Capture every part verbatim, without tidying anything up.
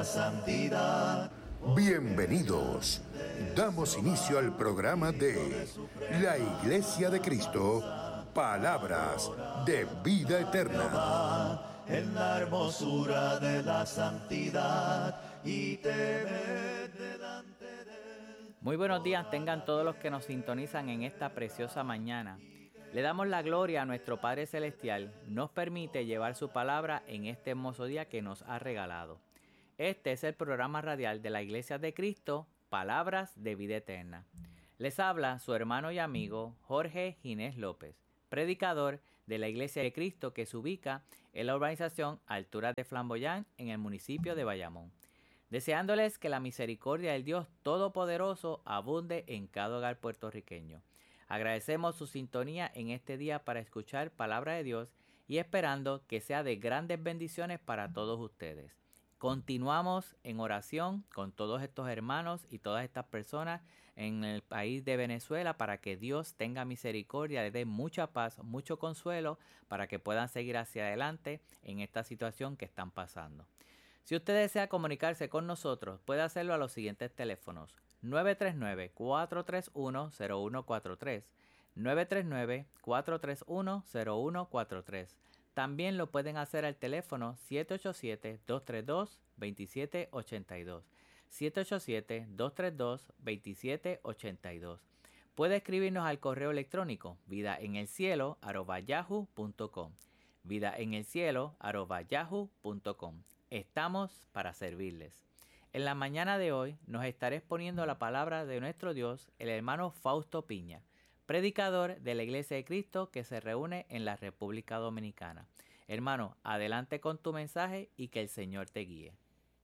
Santidad. Bienvenidos. Damos inicio al programa de la Iglesia de Cristo, Palabras de Vida Eterna. En la hermosura de la santidad y temer delante de él. Muy buenos días tengan todos los que nos sintonizan en esta preciosa mañana. Le damos la gloria a nuestro Padre Celestial. Nos permite llevar su palabra en este hermoso día que nos ha regalado. Este es el programa radial de la Iglesia de Cristo, Palabras de Vida Eterna. Les habla su hermano y amigo Jorge Ginés López, predicador de la Iglesia de Cristo que se ubica en la urbanización Alturas de Flamboyán en el municipio de Bayamón. Deseándoles que la misericordia del Dios Todopoderoso abunde en cada hogar puertorriqueño. Agradecemos su sintonía en este día para escuchar palabra de Dios y esperando que sea de grandes bendiciones para todos ustedes. Continuamos en oración con todos estos hermanos y todas estas personas en el país de Venezuela para que Dios tenga misericordia, les dé mucha paz, mucho consuelo para que puedan seguir hacia adelante en esta situación que están pasando. Si usted desea comunicarse con nosotros, puede hacerlo a los siguientes teléfonos: nueve tres nueve, cuatro tres uno, cero uno cuatro tres, nueve tres nueve, cuatro tres uno, cero uno cuatro tres. También lo pueden hacer al teléfono siete ocho siete, dos tres dos, dos siete ocho dos, siete ocho siete, dos tres dos, dos siete ocho dos. Puede escribirnos al correo electrónico vidaenelcielo arroba yahoo punto com, vidaenelcielo arroba yahoo punto com. Estamos para servirles. En la mañana de hoy nos estaré exponiendo la palabra de nuestro Dios, el hermano Fausto Piña, predicador de la Iglesia de Cristo que se reúne en la República Dominicana. Hermano, adelante con tu mensaje y que el Señor te guíe.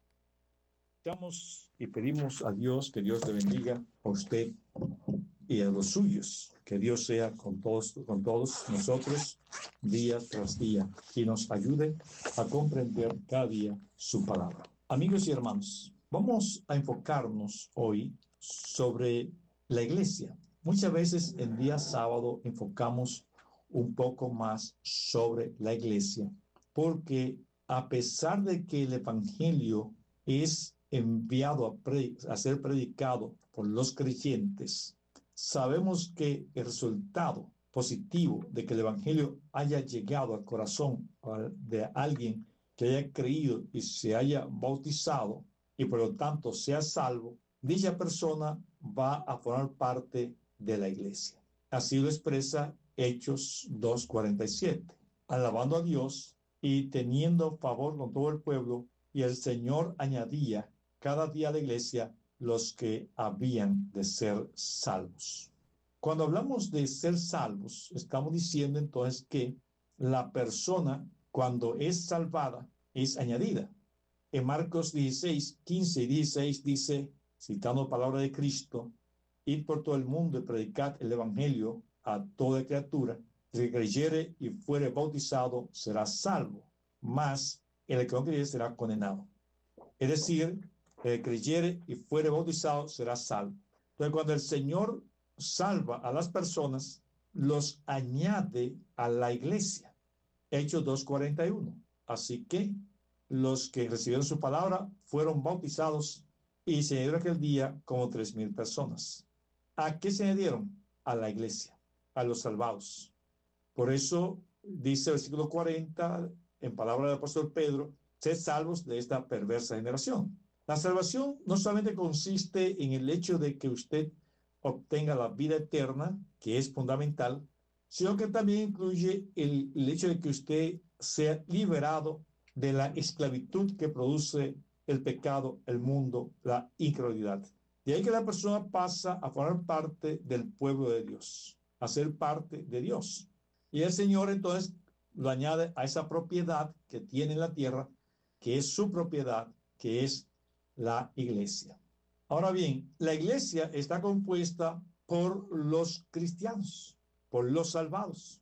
Estamos y pedimos a Dios que Dios le bendiga a usted y a los suyos. Que Dios sea con todos, con todos nosotros día tras día y nos ayude a comprender cada día su palabra. Amigos y hermanos, vamos a enfocarnos hoy sobre la iglesia. Muchas veces el día sábado enfocamos un poco más sobre la iglesia, porque a pesar de que el evangelio es enviado a, pre- a ser predicado por los creyentes, sabemos que el resultado positivo de que el evangelio haya llegado al corazón de alguien que haya creído y se haya bautizado y por lo tanto sea salvo, dicha persona va a formar parte de la iglesia. Así lo expresa Hechos dos cuarenta y siete. Alabando a Dios y teniendo favor con todo el pueblo, y el Señor añadía cada día a la iglesia los que habían de ser salvos. Cuando hablamos de ser salvos, estamos diciendo entonces que la persona, cuando es salvada, es añadida. En Marcos dieciséis, quince y dieciséis dice, citando palabra de Cristo: id por todo el mundo y predicad el evangelio a toda criatura. El que creyere y fuere bautizado será salvo, mas el que no creyere será condenado. Es decir, el que creyere y fuere bautizado será salvo. Entonces, cuando el Señor salva a las personas, los añade a la iglesia. Hechos dos cuarenta y uno. Así que los que recibieron su palabra fueron bautizados y se añadieron aquel día como tres mil personas. ¿A qué se añadieron? A la iglesia, a los salvados. Por eso dice el versículo cuarenta, en palabra del apóstol Pedro: sed salvos de esta perversa generación. La salvación no solamente consiste en el hecho de que usted obtenga la vida eterna, que es fundamental, sino que también incluye el, el hecho de que usted sea liberado de la esclavitud que produce el pecado, el mundo, la incredulidad. De ahí que la persona pasa a formar parte del pueblo de Dios, a ser parte de Dios. Y el Señor entonces lo añade a esa propiedad que tiene en la tierra, que es su propiedad, que es la iglesia. Ahora bien, la iglesia está compuesta por los cristianos, por los salvados.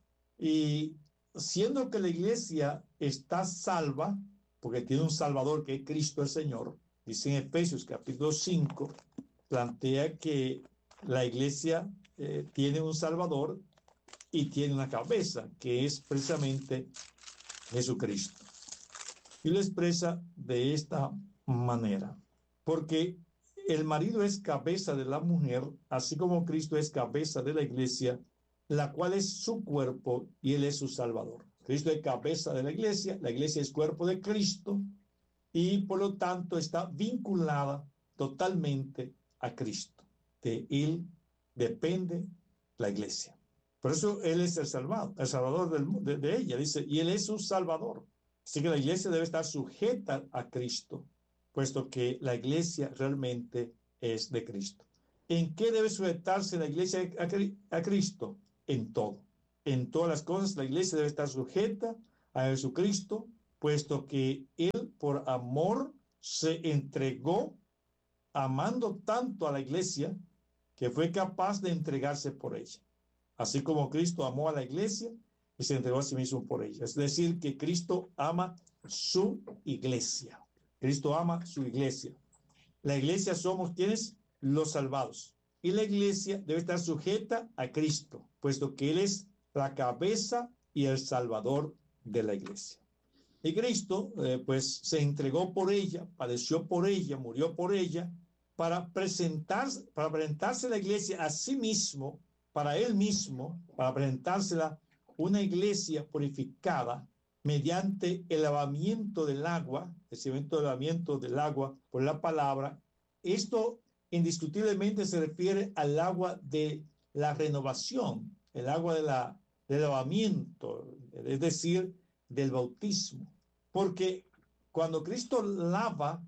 Y siendo que la iglesia está salva, porque tiene un Salvador que es Cristo el Señor, dice en Efesios capítulo cinco, plantea que la iglesia eh, tiene un Salvador y tiene una cabeza, que es precisamente Jesucristo. Y lo expresa de esta manera, porque el marido es cabeza de la mujer, así como Cristo es cabeza de la iglesia, la cual es su cuerpo y él es su salvador. Cristo es cabeza de la iglesia, la iglesia es cuerpo de Cristo y por lo tanto está vinculada totalmente a Cristo. De él depende la iglesia. Por eso él es el salvado, el salvador del, de, de ella, dice, y él es su salvador. Así que la iglesia debe estar sujeta a Cristo, puesto que la iglesia realmente es de Cristo. ¿En qué debe sujetarse la iglesia a, a Cristo? En todo. En todas las cosas la iglesia debe estar sujeta a Jesucristo, puesto que él por amor se entregó, amando tanto a la iglesia, que fue capaz de entregarse por ella. Así como Cristo amó a la iglesia y se entregó a sí mismo por ella. Es decir, que Cristo ama su iglesia. Cristo ama su iglesia. La iglesia somos quienes, los salvados. Y la iglesia debe estar sujeta a Cristo, puesto que él es la cabeza y el salvador de la iglesia. Y Cristo, eh, pues, se entregó por ella, padeció por ella, murió por ella, para presentarse, para presentarse la iglesia a sí mismo, para él mismo, para presentársela una iglesia purificada mediante el lavamiento del agua, el lavamiento del agua por la palabra. Esto indiscutiblemente se refiere al agua de la renovación, el agua de la, del lavamiento, es decir, del bautismo. Porque cuando Cristo lava,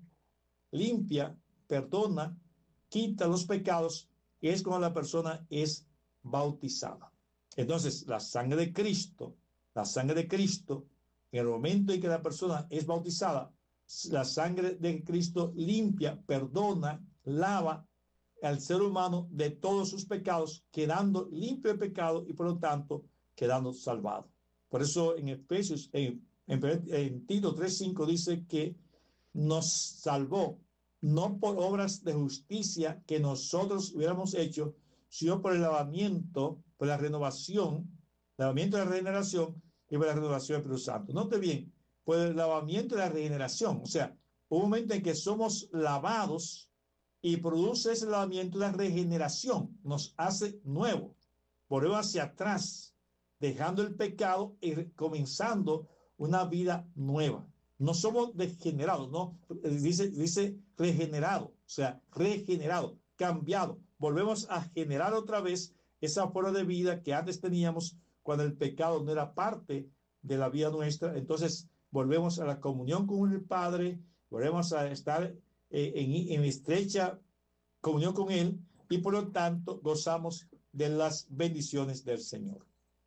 limpia, perdona, quita los pecados, es cuando la persona es bautizada. Entonces, la sangre de Cristo, la sangre de Cristo, en el momento en que la persona es bautizada, la sangre de Cristo limpia, perdona, lava al ser humano de todos sus pecados, quedando limpio de pecado y por lo tanto quedando salvado. Por eso en Efesios, en, en, en Tito tres cinco dice que nos salvó, no por obras de justicia que nosotros hubiéramos hecho, sino por el lavamiento, por la renovación, lavamiento de la regeneración y por la renovación del Espíritu Santo. Note bien, por el lavamiento de la regeneración, o sea, un momento en que somos lavados y produce ese lavamiento la regeneración, nos hace nuevo, volvemos hacia atrás, dejando el pecado y comenzando una vida nueva. No somos degenerados, no, dice, dice regenerado, o sea, regenerado, cambiado. Volvemos a generar otra vez esa forma de vida que antes teníamos cuando el pecado no era parte de la vida nuestra. Entonces volvemos a la comunión con el Padre, volvemos a estar eh, en, en estrecha comunión con Él y por lo tanto gozamos de las bendiciones del Señor.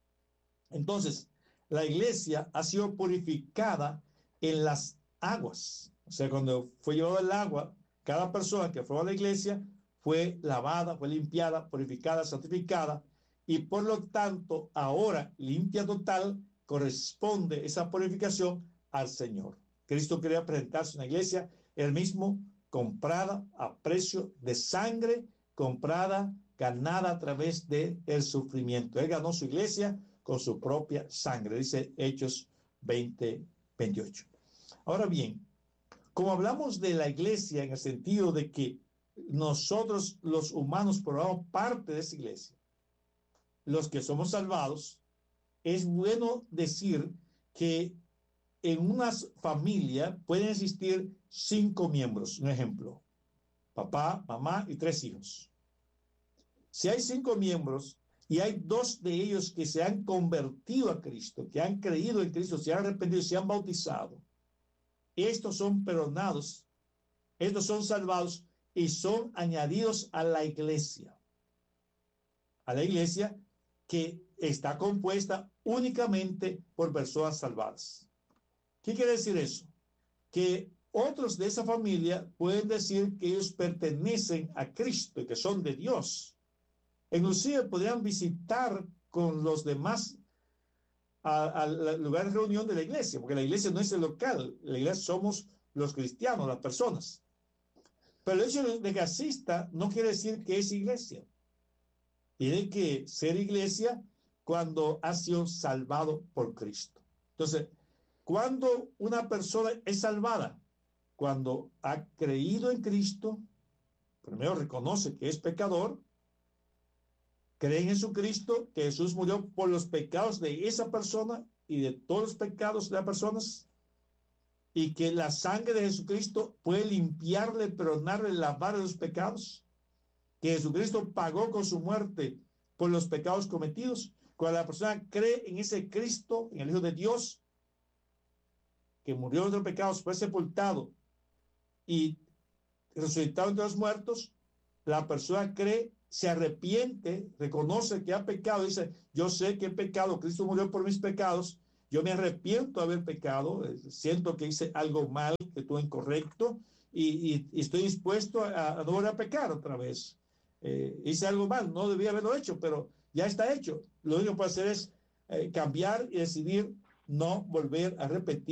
Entonces, la iglesia ha sido purificada en las aguas. O sea, cuando fue llevado el agua, cada persona que fue a la iglesia fue lavada, fue limpiada, purificada, santificada, y por lo tanto, ahora, limpia total, corresponde esa purificación al Señor. Cristo quería presentarse una iglesia, él mismo, comprada a precio de sangre, comprada, ganada a través del sufrimiento. Él ganó su iglesia con su propia sangre, dice Hechos veinte, veintiocho. Ahora bien, como hablamos de la iglesia en el sentido de que nosotros los humanos formamos parte de esa iglesia, los que somos salvados, es bueno decir que en una familia pueden existir cinco miembros. Un ejemplo, papá, mamá y tres hijos. Si hay cinco miembros y hay dos de ellos que se han convertido a Cristo, que han creído en Cristo, se han arrepentido, se han bautizado, estos son perdonados, estos son salvados y son añadidos a la iglesia. A la iglesia que está compuesta únicamente por personas salvadas. ¿Qué quiere decir eso? Que otros de esa familia pueden decir que ellos pertenecen a Cristo y que son de Dios. Inclusive podrían visitar con los demás al lugar de reunión de la iglesia, porque la iglesia no es el local, la iglesia somos los cristianos, las personas. Pero el hecho de que asista no quiere decir que es iglesia. Tiene que ser iglesia cuando ha sido salvado por Cristo. Entonces, cuando una persona es salvada, cuando ha creído en Cristo, primero reconoce que es pecador, cree en Jesucristo, que Jesús murió por los pecados de esa persona y de todos los pecados de las personas, y que la sangre de Jesucristo puede limpiarle, perdonarle, lavar los pecados, que Jesucristo pagó con su muerte por los pecados cometidos. Cuando la persona cree en ese Cristo, en el Hijo de Dios, que murió de los pecados, fue sepultado y resucitado entre los muertos, la persona cree, se arrepiente, reconoce que ha pecado, dice, yo sé que he pecado, Cristo murió por mis pecados, yo me arrepiento de haber pecado, siento que hice algo mal, que tuve incorrecto, y, y, y estoy dispuesto a, a no volver a pecar otra vez. Eh, hice algo mal, no debía haberlo hecho, pero ya está hecho. Lo único que puedo hacer es eh, cambiar y decidir no volver a repetir